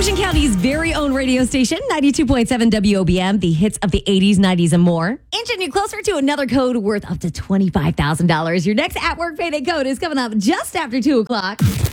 Ocean County's very own radio station, 92.7 WOBM, the hits of the 80s, 90s, and more. Inching you closer to another code worth up to $25,000. Your next at-work payday code is coming up just after 2 o'clock.